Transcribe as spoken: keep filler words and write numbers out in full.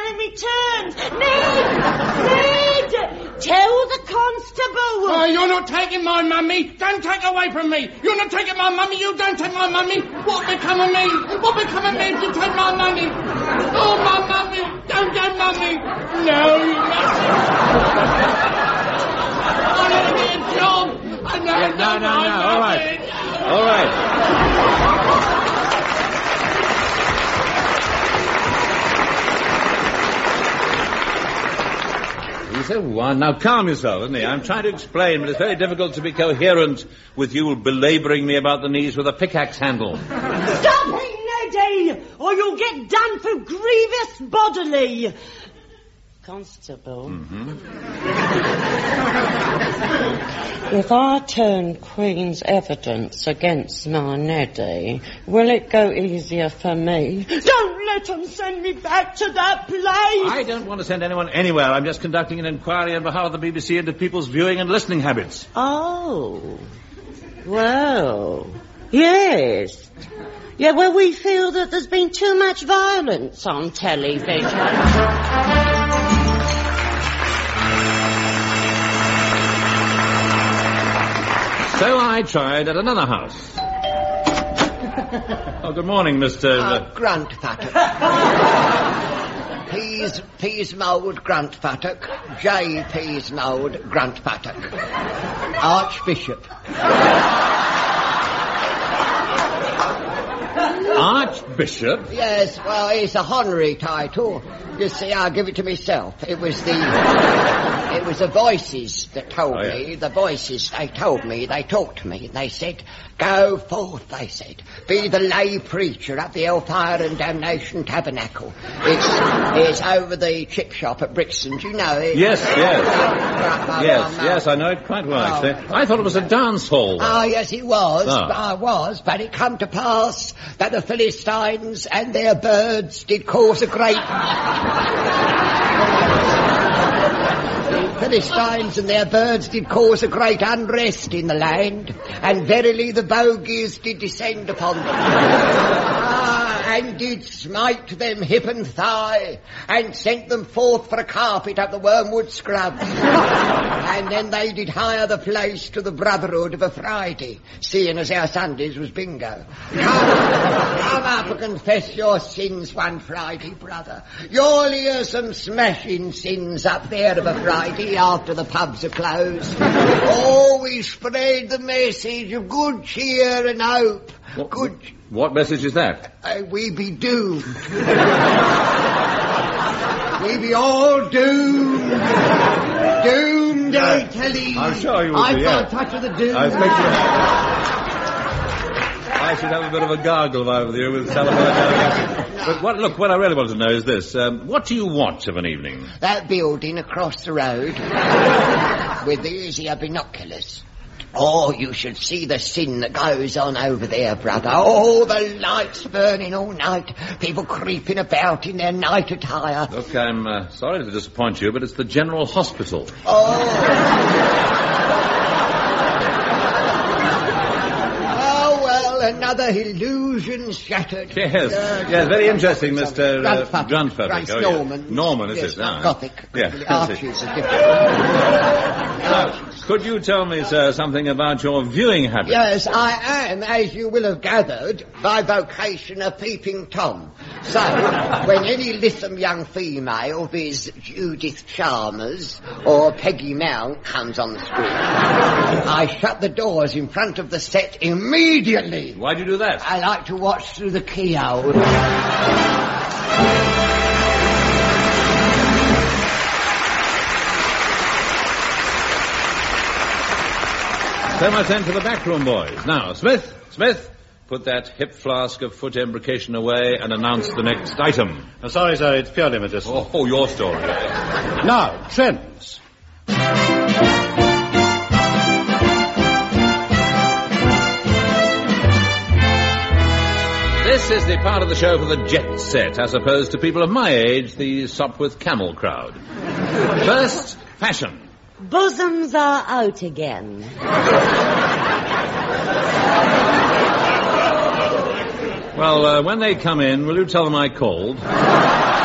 and returns. Ned! Ned! Tell the constable. Oh, you're not taking my mummy. Don't take away from me. You're not taking my mummy. You don't take my mummy. What become of me? What become of me if you take my mummy? Oh, my mummy. Don't get mummy. No, you mustn't. I never get a job. I never Yeah, no, no, no. All right. All right. So, uh, now calm yourself, isn't he? I'm trying to explain, but it's very difficult to be coherent with you belabouring me about the knees with a pickaxe handle. Stop it, Neddy, or you'll get done for grievous bodily. Constable. Mm-hmm. If I turn Queen's evidence against my Neddy, will it go easier for me? Don't let them send me back to that place! I don't want to send anyone anywhere. I'm just conducting an inquiry on behalf of the B B C into people's viewing and listening habits. Oh. Well, yes. Yeah, well, we feel that there's been too much violence on television. So I tried at another house. Oh, good morning, Mister Uh, Grant Fattock. Peas, Peas Mould Grant Fattock. J. Peas Mould Grant Fattock. Archbishop. Archbishop? Yes, well, it's a honorary title. You see, I give it to myself. It was the... It was the voices that told Oh, yeah. me. The voices, they told me. They talked to me. They said, go forth, they said. Be the lay preacher at the Hellfire and Damnation Tabernacle. It's, it's over the chip shop at Brixton. Do you know it? Yes, yes. Yes, yes, I know it quite well, actually. I thought it was a dance hall. Ah, yes, it was. Ah. I was. But it come to pass that the Philistines and their birds did cause a great... The Philistines and their birds did cause a great unrest in the land, and verily the bogies did descend upon them. Ah, and did smite them hip and thigh, and sent them forth for a carpet up the Wormwood Scrubs. And then they did hire the place to the Brotherhood of a Friday, seeing as our Sundays was bingo. Come, come up and confess your sins one Friday, brother. You'll hear some smashing sins up there of a Friday after the pubs are closed. Oh, we spread the message of good cheer and hope. What, Good... what message is that? Uh, we be doomed. We be all doomed. Doomed, I tell you. I'm sure you will I've be, got yeah. a touch of the doom. I expect you... I should have a bit of a gargle over you with salamander. But what, look, what I really want to know is this. Um, what do you want of an evening? That building across the road with the easier binoculars. Oh, you should see the sin that goes on over there, brother. Oh, the lights burning all night. People creeping about in their night attire. Look, I'm uh, sorry to disappoint you, but it's the General Hospital. Oh. Another illusion shattered. Yes, uh, yes, very interesting, Mister Uh, Grandfather. Grandfather. Right, Oh, Norman. Yeah. Norman, is yes, it? Ah. Gothic. Yeah. The arches are different. Now, could you tell me, sir, something about your viewing habits? Yes, I am, as you will have gathered, by vocation a peeping Tom. So, when any lissom young female, viz. Judith Chalmers or Peggy Mount, comes on the screen, I shut the doors in front of the set immediately. Why do you do that? I like to watch through the keyhole. So much then for the backroom boys. Now, Smith, Smith, put that hip flask of foot embrocation away and announce the next item. I'm sorry, sir, it's purely medicinal. Oh, your story. Now, trends. This is the part of the show for the jet set, as opposed to people of my age, the Sopwith Camel crowd. First, fashion. Bosoms are out again. Well, uh, when they come in, will you tell them I called?